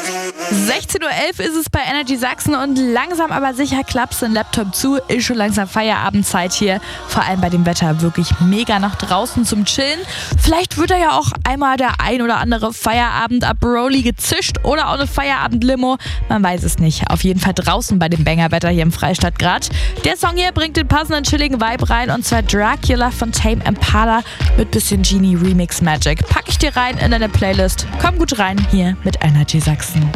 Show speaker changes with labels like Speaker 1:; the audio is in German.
Speaker 1: 16:11 Uhr ist es bei Energy Sachsen und langsam aber sicher klappst du den Laptop zu. Ist schon langsam Feierabendzeit hier. Vor allem bei dem Wetter wirklich mega nach draußen zum Chillen. Vielleicht wird da ja auch einmal der ein oder andere Feierabend-Aperoli gezischt oder auch eine Feierabend-Limo. Man weiß es nicht. Auf jeden Fall draußen bei dem Bangerwetter hier im Freistadt grad. Der Song hier bringt den passenden chilligen Vibe rein und zwar Dracula von Tame Impala mit bisschen Genie Remix Magic. Pack ich dir rein in deine Playlist. Komm gut rein hier mit Energy Sachsen.